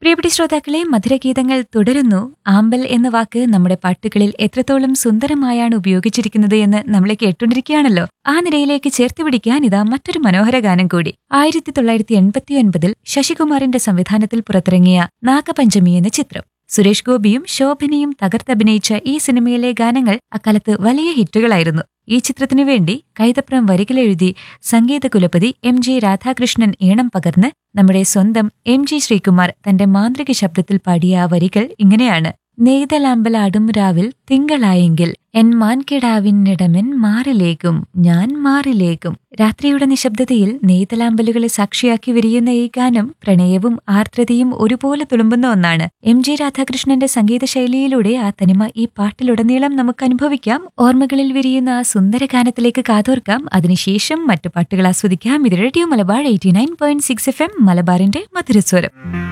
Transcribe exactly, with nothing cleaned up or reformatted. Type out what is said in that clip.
പ്രിയപ്പെട്ട ശ്രോതാക്കളെ, മധുരഗീതങ്ങൾ തുടരുന്നു. ആമ്പൽ എന്ന വാക്ക് നമ്മുടെ പാട്ടുകളിൽ എത്രത്തോളം സുന്ദരമായാണ് ഉപയോഗിച്ചിരിക്കുന്നത് എന്ന് നമ്മളെ കേട്ടുകൊണ്ടിരിക്കുകയാണല്ലോ. ആ നിരയിലേക്ക് ചേർത്ത് പിടിക്കാൻ ഇതാ മറ്റൊരു മനോഹര ഗാനം കൂടി. ആയിരത്തി തൊള്ളായിരത്തി എൺപത്തി ഒൻപതിൽ ശശികുമാറിന്റെ സംവിധാനത്തിൽ പുറത്തിറങ്ങിയ നാഗപഞ്ചമി എന്ന ചിത്രം. സുരേഷ് ഗോപിയും ശോഭനയും തകർത്തഭിനയിച്ച ഈ സിനിമയിലെ ഗാനങ്ങൾ അക്കാലത്ത് വലിയ ഹിറ്റുകളായിരുന്നു. ഈ ചിത്രത്തിനു വേണ്ടി കൈതപ്രം വരികളെഴുതി സംഗീത കുലപതി എം ജി രാധാകൃഷ്ണൻ ഈണം പകർന്ന് നമ്മുടെ സ്വന്തം എം ജി ശ്രീകുമാർ തന്റെ മാന്ത്രിക ശബ്ദത്തിൽ പാടിയ ആ വരികൾ ഇങ്ങനെയാണ്. നെയ്തലാമ്പലാടും രാവിൽ തിങ്കളായെങ്കിൽ എൻ മാൻകിടാവിന്നിടമെൻ മാറിലേക്കും ഞാൻ മാറിലേക്കും. രാത്രിയുടെ നിശബ്ദതയിൽ നെയ്തലാമ്പലുകളെ സാക്ഷിയാക്കി വിരിയുന്ന ഈ ഗാനം പ്രണയവും ആർദ്രതയും ഒരുപോലെ തുളുമ്പുന്ന ഒന്നാണ്. എം ജി രാധാകൃഷ്ണന്റെ സംഗീത ശൈലിയിലൂടെ ആ തനിമ ഈ പാട്ടിലുടനീളം നമുക്ക് അനുഭവിക്കാം. ഓർമ്മകളിൽ വിരിയുന്ന ആ സുന്ദര ഗാനത്തിലേക്ക് കാതോർക്കാം. അതിനുശേഷം മറ്റു പാട്ടുകൾ ആസ്വദിക്കാം. ഇത് radio Malabar eighty nine point six F M, മലബാറിന്റെ മധുരസ്വരം.